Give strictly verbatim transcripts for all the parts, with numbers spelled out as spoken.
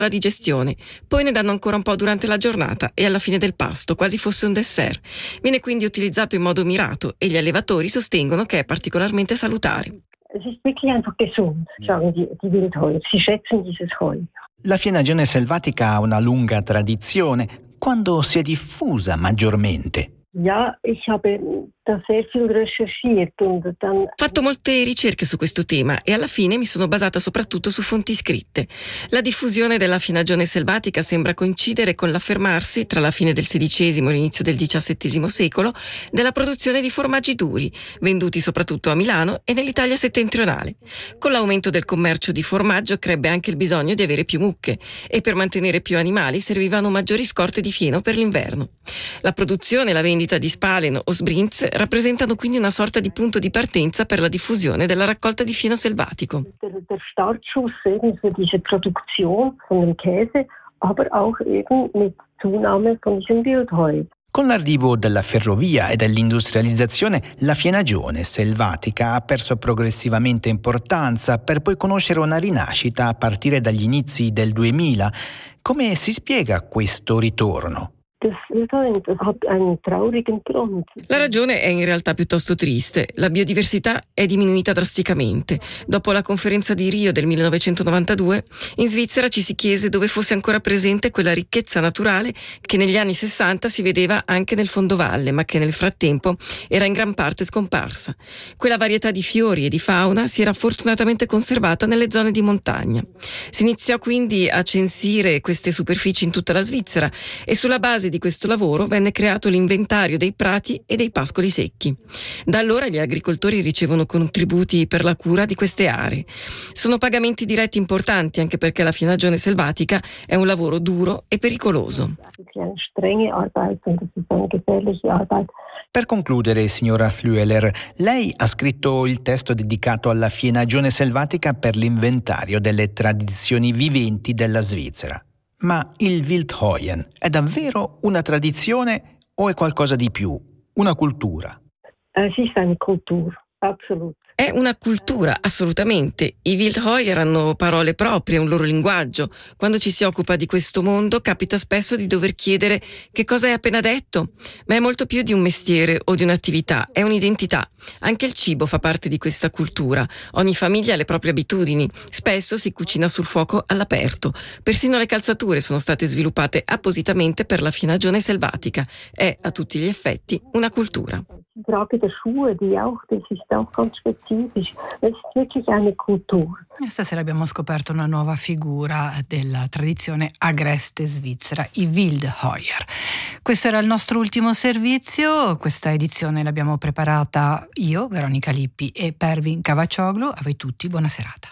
la digestione, poi ne danno ancora un po' durante la giornata e alla fine del pasto, quasi fosse un dessert. Viene quindi utilizzato in modo mirato e gli allevatori sostengono che è particolarmente salutare. Es ist wirklich einfach gesund, sagen die, die Wildheuer. Sie schätzen dieses Heu. La fienagione selvatica ha una lunga tradizione. Quando si è diffusa maggiormente? Ja, ich habe da sehr viel recherchiert und dann... Ho fatto molte ricerche su questo tema e alla fine mi sono basata soprattutto su fonti scritte. La diffusione della fienagione selvatica sembra coincidere con l'affermarsi, tra la fine del sedicesimo e l'inizio del diciassettesimo secolo, della produzione di formaggi duri, venduti soprattutto a Milano e nell'Italia settentrionale. Con l'aumento del commercio di formaggio crebbe anche il bisogno di avere più mucche e per mantenere più animali servivano maggiori scorte di fieno per l'inverno. La produzione e la vendita di spalen o sbrinz rappresentano quindi una sorta di punto di partenza per la diffusione della raccolta di fieno selvatico. Der, der Startschuss eben für diese Produktion von dem Käse, aber auch eben mit Zunahme von diesem Wildheu. Con l'arrivo della ferrovia e dell'industrializzazione, la fienagione selvatica ha perso progressivamente importanza per poi conoscere una rinascita a partire dagli inizi del duemila. Come si spiega questo ritorno? La ragione è in realtà piuttosto triste. La biodiversità è diminuita drasticamente. Dopo la conferenza di Rio del millenovecentonovantadue, in Svizzera ci si chiese dove fosse ancora presente quella ricchezza naturale che negli anni sessanta si vedeva anche nel fondovalle, ma che nel frattempo era in gran parte scomparsa. Quella varietà di fiori e di fauna si era fortunatamente conservata nelle zone di montagna. Si iniziò quindi a censire queste superfici in tutta la Svizzera e sulla base di questo lavoro venne creato l'inventario dei prati e dei pascoli secchi. Da allora gli agricoltori ricevono contributi per la cura di queste aree. Sono pagamenti diretti importanti anche perché la fienagione selvatica è un lavoro duro e pericoloso. Per concludere, signora Flüeler, lei ha scritto il testo dedicato alla fienagione selvatica per l'inventario delle tradizioni viventi della Svizzera. Ma il Wildheuen è davvero una tradizione o è qualcosa di più, una cultura? Es ist eine Kultur, absolut. È una cultura, assolutamente. I Wildheuer hanno parole proprie, un loro linguaggio. Quando ci si occupa di questo mondo capita spesso di dover chiedere che cosa hai appena detto, ma è molto più di un mestiere o di un'attività, è un'identità. Anche il cibo fa parte di questa cultura. Ogni famiglia ha le proprie abitudini. Spesso si cucina sul fuoco all'aperto. Persino le calzature sono state sviluppate appositamente per la fienagione selvatica. È a tutti gli effetti una cultura. Die Frage der Schuhe, die auch, das ist auch ganz spezifisch. Es ist wirklich eine Kultur. E stasera abbiamo scoperto una nuova figura della tradizione agreste svizzera, i Wildheuer. Questo era il nostro ultimo servizio. Questa edizione l'abbiamo preparata io, Veronica Lippi e Pervin Cavacioglu. A voi tutti, buona serata.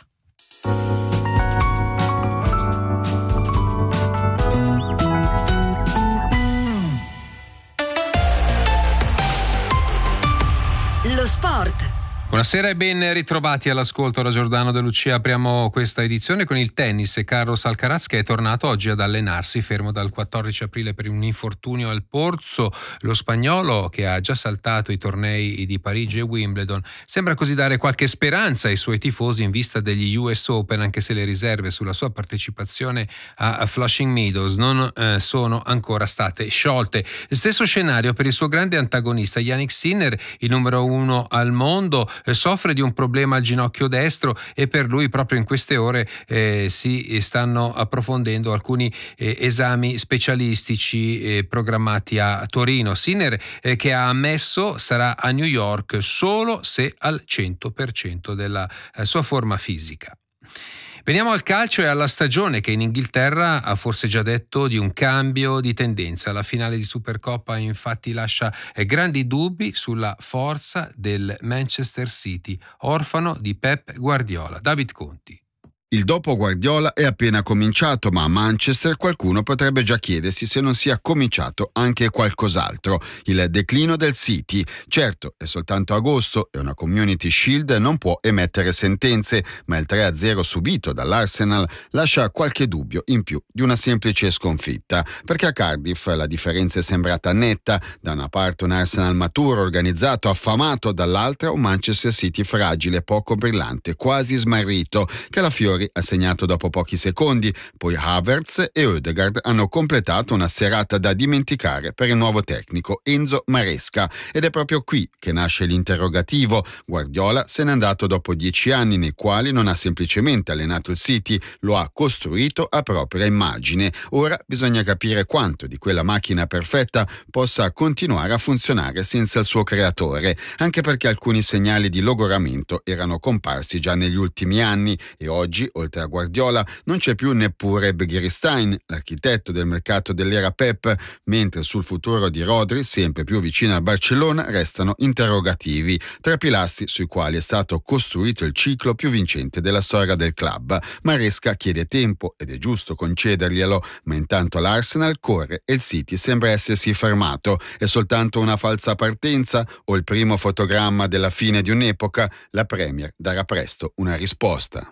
Lo sport. Buonasera e ben ritrovati all'ascolto da Giordano De Lucia. Apriamo questa edizione con il tennis e Carlos Alcaraz che è tornato oggi ad allenarsi, fermo dal quattordici aprile per un infortunio al polso. Lo spagnolo, che ha già saltato i tornei di Parigi e Wimbledon, sembra così dare qualche speranza ai suoi tifosi in vista degli U S Open, anche se le riserve sulla sua partecipazione a Flushing Meadows non eh, sono ancora state sciolte. Stesso scenario per il suo grande antagonista Jannik Sinner, il numero uno al mondo. Soffre di un problema al ginocchio destro e per lui proprio in queste ore eh, si stanno approfondendo alcuni eh, esami specialistici eh, programmati a Torino. Sinner eh, che ha ammesso sarà a New York solo se al cento per cento della eh, sua forma fisica. Veniamo al calcio e alla stagione che in Inghilterra ha forse già detto di un cambio di tendenza. La finale di Supercoppa infatti lascia grandi dubbi sulla forza del Manchester City, orfano di Pep Guardiola. David Conti. Il dopo Guardiola è appena cominciato, ma a Manchester qualcuno potrebbe già chiedersi se non sia cominciato anche qualcos'altro. Il declino del City. Certo, è soltanto agosto e una Community Shield non può emettere sentenze, ma il tre a zero subito dall'Arsenal lascia qualche dubbio in più di una semplice sconfitta, perché a Cardiff la differenza è sembrata netta. Da una parte un Arsenal maturo, organizzato, affamato, dall'altra un Manchester City fragile, poco brillante, quasi smarrito, che alla fiore Raspadori ha segnato dopo pochi secondi, poi Havertz e Ødegaard hanno completato una serata da dimenticare per il nuovo tecnico Enzo Maresca, ed è proprio qui che nasce l'interrogativo. Guardiola se n'è andato dopo dieci anni nei quali non ha semplicemente allenato il City, lo ha costruito a propria immagine. Ora bisogna capire quanto di quella macchina perfetta possa continuare a funzionare senza il suo creatore, anche perché alcuni segnali di logoramento erano comparsi già negli ultimi anni e oggi, oltre a Guardiola, non c'è più neppure Begiristain, l'architetto del mercato dell'era Pep, mentre sul futuro di Rodri, sempre più vicino al Barcellona, restano interrogativi, tre pilastri sui quali è stato costruito il ciclo più vincente della storia del club. Maresca chiede tempo ed è giusto concederglielo, ma intanto l'Arsenal corre e il City sembra essersi fermato. È soltanto una falsa partenza o il primo fotogramma della fine di un'epoca? La Premier darà presto una risposta.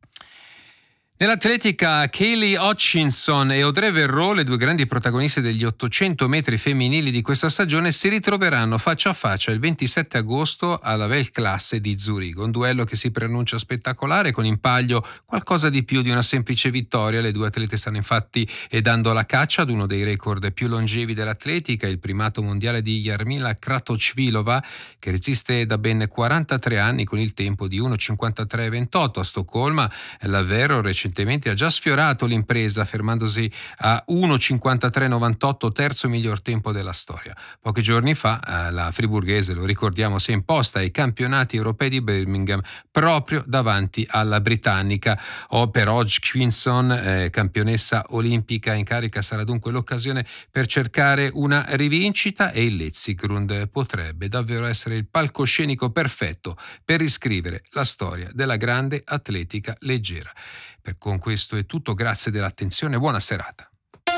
Nell'atletica, Kaylee Hutchinson e Audrey Verreau, le due grandi protagoniste degli ottocento metri femminili di questa stagione, si ritroveranno faccia a faccia il ventisette agosto alla Weltklasse di Zurigo, un duello che si preannuncia spettacolare, con in palio qualcosa di più di una semplice vittoria. Le due atlete stanno infatti dando la caccia ad uno dei record più longevi dell'atletica, il primato mondiale di Jarmila Kratochvilova, che resiste da ben quarantatré anni con il tempo di uno cinquantatré ventotto. A Stoccolma la Verreau recentemente ha già sfiorato l'impresa, fermandosi a uno cinquantatré novantotto, terzo miglior tempo della storia. Pochi giorni fa la friburghese, lo ricordiamo, si è imposta ai campionati europei di Birmingham proprio davanti alla britannica. O per Hutchinson, eh, campionessa olimpica in carica, sarà dunque l'occasione per cercare una rivincita, e il Letzigrund potrebbe davvero essere il palcoscenico perfetto per riscrivere la storia della grande atletica leggera. Per con questo è tutto, grazie dell'attenzione, buona serata.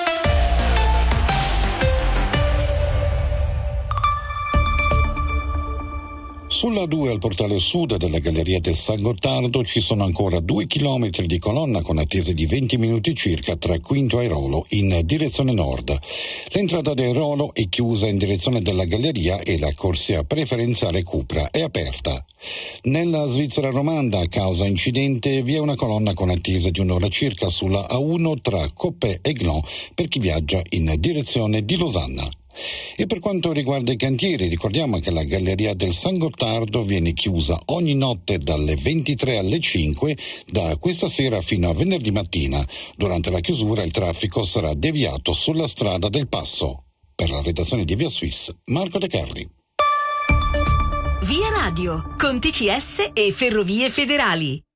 Sulla due al portale sud della Galleria del San Gottardo ci sono ancora due chilometri di colonna con attese di venti minuti circa tra Quinto Airolo in direzione nord. L'entrata del Airolo è chiusa in direzione della Galleria e la corsia preferenziale Cupra è aperta. Nella Svizzera romanda, a causa incidente, vi è una colonna con attesa di un'ora circa sulla A uno tra Coppet e Gland per chi viaggia in direzione di Losanna. E per quanto riguarda i cantieri, ricordiamo che la Galleria del San Gottardo viene chiusa ogni notte dalle ventitré alle cinque, da questa sera fino a venerdì mattina. Durante la chiusura il traffico sarà deviato sulla strada del Passo. Per la redazione di Via Suisse, Marco De Carli. Via Radio, con T C S e Ferrovie Federali.